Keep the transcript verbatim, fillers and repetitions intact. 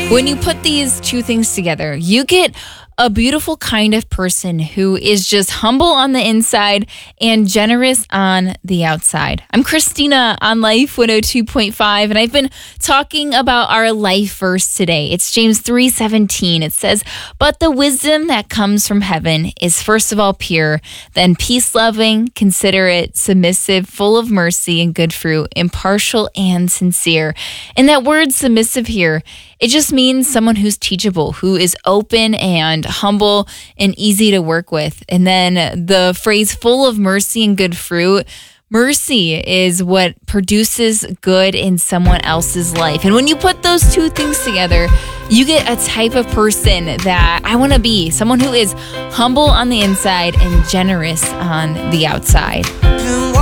When you put these two things together, you get a beautiful kind of person who is just humble on the inside and generous on the outside. I'm Christina on Life one oh two point five, and I've been talking about our life verse today. It's James three seventeen. It says, "But the wisdom that comes from heaven is first of all pure, then peace-loving, considerate, submissive, full of mercy and good fruit, impartial and sincere." And that word submissive here, it just means someone who's teachable, who is open and humble and easy to work with. And then the phrase full of mercy and good fruit, mercy is what produces good in someone else's life. And when you put those two things together, you get a type of person that I want to be, someone who is humble on the inside and generous on the outside.